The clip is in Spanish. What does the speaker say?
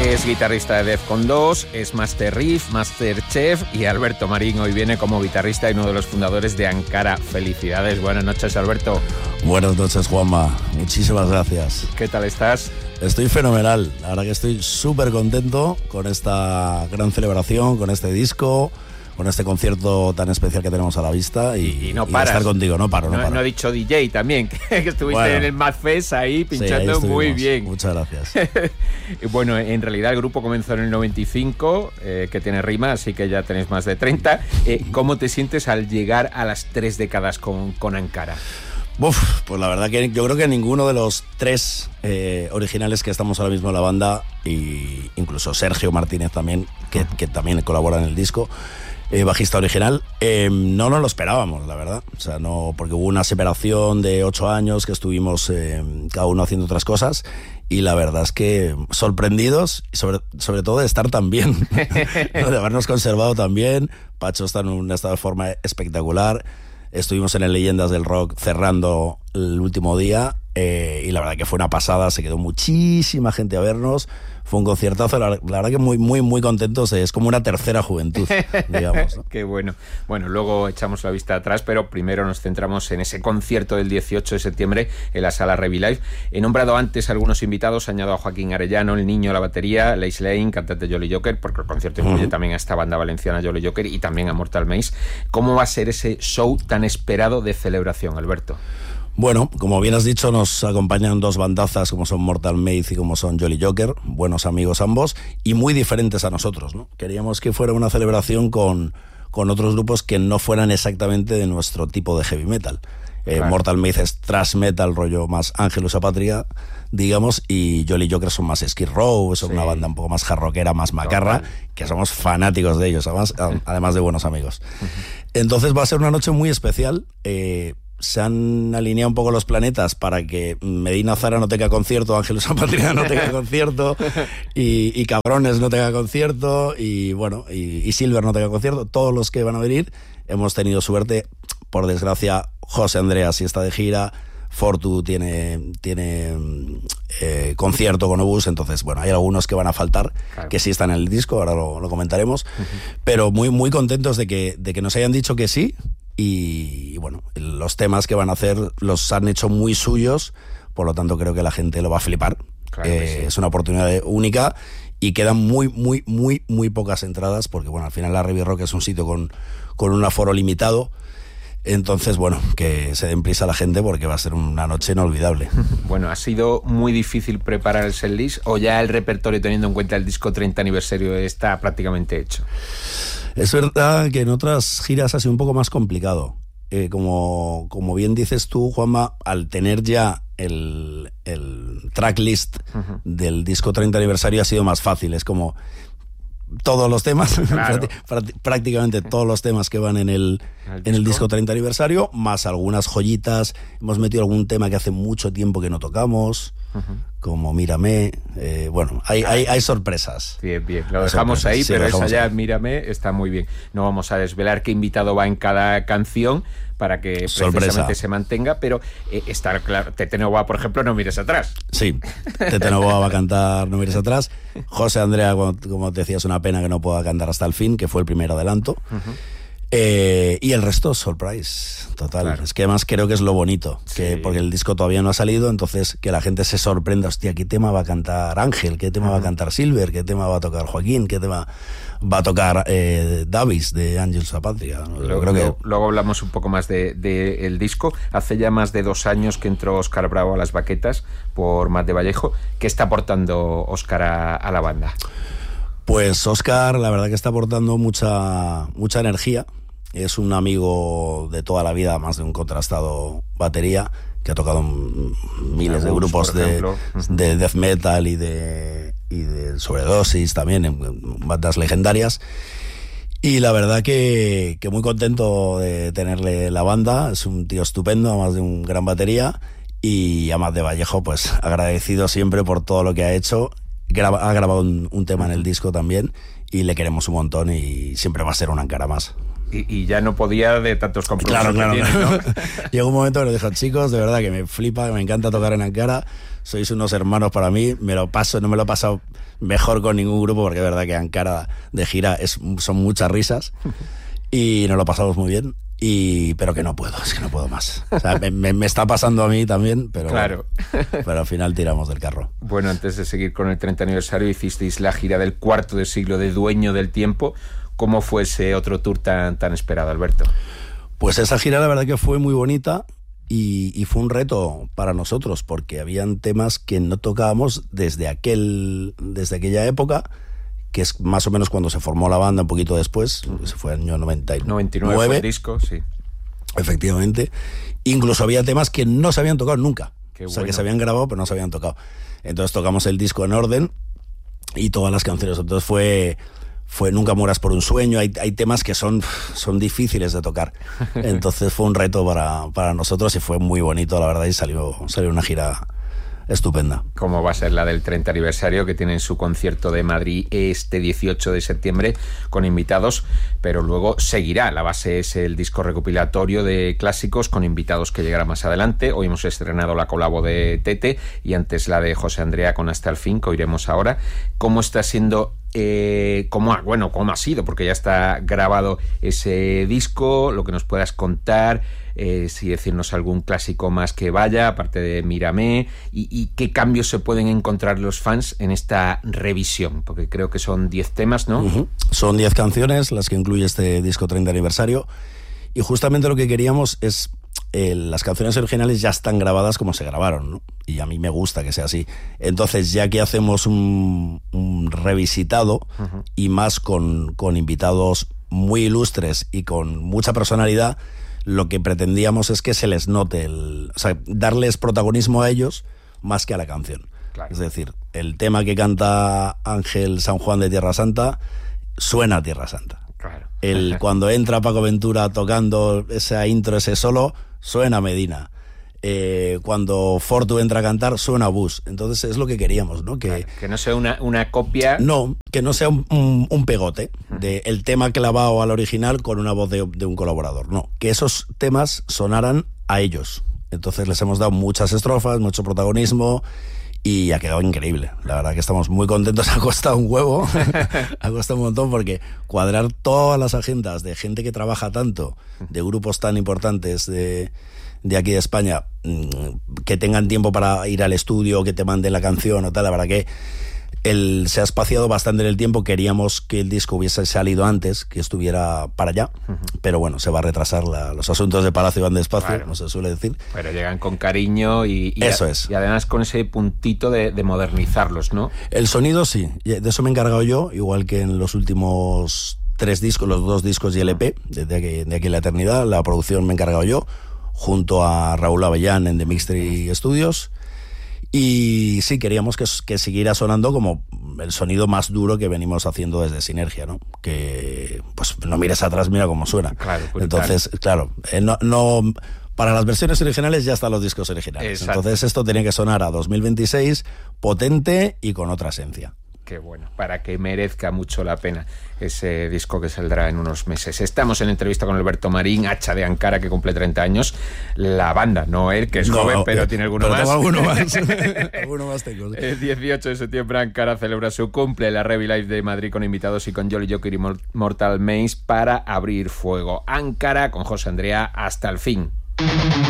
Es guitarrista de Defcon 2, es Master Riff, Master Chef, y Alberto Marín hoy viene como guitarrista y uno de los fundadores de Ankara. Felicidades, buenas noches, Alberto. Buenas noches, Juanma, muchísimas gracias. ¿Qué tal estás? Estoy fenomenal, la verdad que estoy súper contento con esta gran celebración, con este disco, con este concierto tan especial que tenemos a la vista y no paras. Y estar contigo, no paro. No he dicho DJ también, que estuviste en el Mad Fest ahí pinchando muy bien. Muchas gracias. Bueno, en realidad el grupo comenzó en el 95, que tiene rima, así que ya tenéis más de 30. ¿Cómo te sientes al llegar a las 3 décadas con Ankara? Pues la verdad que yo creo que ninguno de los 3 originales que estamos ahora mismo en la banda, y incluso Sergio Martínez también, que también colabora en el disco, bajista original, no nos lo esperábamos, la verdad. O sea, no, porque hubo una separación de 8 años que estuvimos cada uno haciendo otras cosas, y la verdad es que sorprendidos, sobre todo de estar tan bien, ¿no? De habernos conservado tan bien. Pacho está en un estado de forma espectacular. Estuvimos en el Leyendas del Rock cerrando el último día, y la verdad que fue una pasada, se quedó muchísima gente a vernos, fue un conciertazo, la verdad que muy contentos, es como una tercera juventud, digamos, ¿no? Qué bueno. Bueno, luego echamos la vista atrás, pero primero nos centramos en ese concierto del 18 de septiembre en la sala Revilive. He nombrado antes a algunos invitados, añado a Joaquín Arellano, el Niño a la batería, Leis Lane, cantante de Jolly Joker, porque el concierto incluye también a esta banda valenciana Jolly Joker y también a Mortal Maze. ¿Cómo va a ser ese show tan esperado de celebración, Alberto? Bueno, como bien has dicho, nos acompañan 2 bandazas como son Mortal Maze y como son Jolly Joker, buenos amigos ambos y muy diferentes a nosotros, ¿no? Queríamos que fuera una celebración con otros grupos que no fueran exactamente de nuestro tipo de heavy metal. Claro. Mortal Maze es thrash metal, rollo más Ángelus Apatria, digamos, y Jolly Joker son más Skid Row, son una banda un poco más jarroquera, más macarra, que somos fanáticos de ellos, además de buenos amigos. Entonces va a ser una noche muy especial. Se han alineado un poco los planetas para que Medina Zara no tenga concierto, Ángelus Apatria no tenga concierto, y Cabrones no tenga concierto, y bueno, y Silver no tenga concierto. Todos los que van a venir hemos tenido suerte. Por desgracia, José Andrea sí está de gira, Fortu tiene concierto con Obús, entonces bueno, hay algunos que van a faltar, claro, que sí están en el disco, ahora lo comentaremos, pero muy contentos de que nos hayan dicho que sí. Y bueno, los temas que van a hacer los han hecho muy suyos, por lo tanto creo que la gente lo va a flipar. Claro que sí. Es una oportunidad única y quedan muy pocas entradas, porque bueno, al final la Revi Rock es un sitio con un aforo limitado. Entonces, bueno, que se den prisa a la gente porque va a ser una noche inolvidable. Bueno, ¿ha sido muy difícil preparar el setlist o ya el repertorio, teniendo en cuenta el disco 30 aniversario, está prácticamente hecho? Es verdad que en otras giras ha sido un poco más complicado. Como bien dices tú, Juanma, al tener ya el tracklist del disco 30 aniversario ha sido más fácil. Es como todos los temas, claro, prácticamente todos los temas que van en el disco 30 aniversario, más algunas joyitas. Hemos metido algún tema que hace mucho tiempo que no tocamos, como Mírame. Bueno, hay sorpresas. Bien, lo dejamos ahí, sí, pero esa ya, Mírame, está muy bien. No vamos a desvelar qué invitado va en cada canción para que precisamente se mantenga, pero está claro, Tete Novoa, por ejemplo, No mires atrás. Sí, Tete Novoa va a cantar No mires atrás. José Andrea, como te decía, es una pena que no pueda cantar hasta el fin, que fue el primer adelanto. Y el resto, surprise, total. Claro. Es que además creo que es lo bonito, que porque el disco todavía no ha salido, entonces que la gente se sorprenda, hostia, ¿qué tema va a cantar Ángel? ¿Qué tema va a cantar Silver? ¿Qué tema va a tocar Joaquín? ¿Qué tema va a tocar Davis de Ángelus Apatria? Luego hablamos un poco más de el disco. Hace ya más de 2 años que entró Óscar Bravo a las baquetas por Matt de Vallejo. ¿Qué está aportando Óscar a la banda? Pues Óscar, la verdad que está aportando mucha energía. Es un amigo de toda la vida, más de un contrastado batería, que ha tocado en miles de grupos de death metal y de sobredosis también, en bandas legendarias. Y la verdad que muy contento de tenerle la banda. Es un tío estupendo, además de un gran batería. Y a Matt de Vallejo, pues agradecido siempre por todo lo que ha hecho. Ha grabado un tema en el disco también y le queremos un montón y siempre va a ser una Ankara más. Y ya no podía de tantos compromisos. Claro. Que tiene, ¿no? Llegó un momento que lo dijo, chicos, de verdad que me flipa, que me encanta tocar en Ankara, sois unos hermanos para mí, no me lo he pasado mejor con ningún grupo, porque es verdad que Ankara de gira son muchas risas y nos lo pasamos muy bien. Pero que no puedo más. O sea, me está pasando a mí también, pero, claro. Pero al final tiramos del carro. Bueno, antes de seguir con el 30 aniversario, hicisteis la gira del cuarto de siglo de Dueño del Tiempo. ¿Cómo fue ese otro tour tan esperado, Alberto? Pues esa gira la verdad que fue muy bonita y fue un reto para nosotros, porque habían temas que no tocábamos desde aquella época, que es más o menos cuando se formó la banda, un poquito después, se fue el año 99 fue el disco, sí. Efectivamente. Incluso había temas que no se habían tocado nunca. Qué o sea, bueno. que se habían grabado, pero no se habían tocado. Entonces tocamos el disco en orden y todas las canciones. Entonces fue Nunca mueras por un sueño. Hay temas que son difíciles de tocar. Entonces fue un reto para nosotros y fue muy bonito, la verdad, y salió una gira estupenda. Como va a ser la del 30 aniversario, que tienen su concierto de Madrid este 18 de septiembre con invitados, pero luego seguirá. La base es el disco recopilatorio de clásicos con invitados que llegará más adelante. Hoy hemos estrenado la colabo de Tete y antes la de José Andrea con Hasta el fin, que oiremos ahora. ¿Cómo está siendo cómo ha sido? Porque ya está grabado ese disco, lo que nos puedas contar, si decirnos algún clásico más que vaya, aparte de Mírame, y qué cambios se pueden encontrar los fans en esta revisión, porque creo que son 10 temas, ¿no? Uh-huh. Son 10 canciones las que incluye este disco 30 aniversario, y justamente lo que queríamos es las canciones originales ya están grabadas como se grabaron, ¿no? Y a mí me gusta que sea así. Entonces, ya que hacemos un revisitado, uh-huh, y más con invitados muy ilustres y con mucha personalidad, lo que pretendíamos es que se les note darles protagonismo a ellos más que a la canción. Claro. Es decir, el tema que canta Ángel San Juan de Tierra Santa suena a Tierra Santa. Claro. Cuando entra Paco Ventura tocando esa intro, ese solo, suena a Medina. Cuando Fortu entra a cantar, suena a Bus. Entonces es lo que queríamos, ¿no? Que no sea una copia. No, que no sea un pegote de el tema clavado al original con una voz de un colaborador. No, que esos temas sonaran a ellos. Entonces les hemos dado muchas estrofas, mucho protagonismo y ha quedado increíble. La verdad que estamos muy contentos. Ha costado un huevo, ha costado un montón, porque cuadrar todas las agendas de gente que trabaja tanto, de grupos tan importantes de aquí de España, que tengan tiempo para ir al estudio, que te manden la canción o tal, la verdad que se ha espaciado bastante en el tiempo. Queríamos que el disco hubiese salido antes, que estuviera para allá, uh-huh, pero bueno, se va a retrasar. Los asuntos de Palacio van despacio, claro, no se suele decir. Pero llegan con cariño y eso es. Y además con ese puntito de modernizarlos, ¿no? El sonido sí, de eso me he encargado yo, igual que en los últimos 3 discos, los 2 discos y el EP, de aquí a la eternidad. La producción me he encargado yo, junto a Raúl Avellán en The Mixtry Studios. Y sí, queríamos que siguiera sonando como el sonido más duro que venimos haciendo desde Sinergia, ¿no? Que, pues, no mires atrás, mira cómo suena. Claro, entonces, claro, no para las versiones originales ya están los discos originales. Exacto. Entonces esto tenía que sonar a 2026, potente y con otra esencia. Qué bueno, para que merezca mucho la pena ese disco que saldrá en unos meses. Estamos en entrevista con Alberto Marín, hacha de Ankara, que cumple 30 años. La banda, no él, que es joven, pero tiene alguno más. Tengo alguno más. Alguno más tengo. Sí. El 18 de septiembre Ankara celebra su cumple en la Revi Live de Madrid con invitados y con Jolly Joker y Mortal Maze para abrir fuego. Ankara con José Andrea hasta el fin.